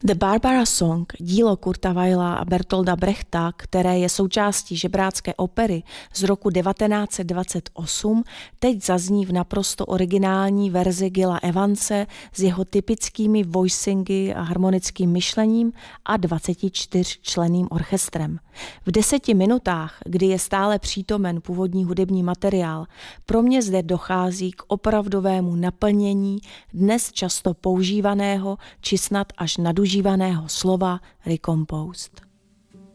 The Barbara Song, dílo Kurta Weila a Bertolda Brechta, které je součástí žebrácké opery z roku 1928, teď zazní v naprosto originální verzi Gila Evanse s jeho typickými voicingy a harmonickým myšlením a 24členným orchestrem. V 10 minutách, kdy je stále přítomen původní hudební materiál, pro mě zde dochází k opravdovému naplnění dnes často používaného či snad až nadužívaného slova recomposed.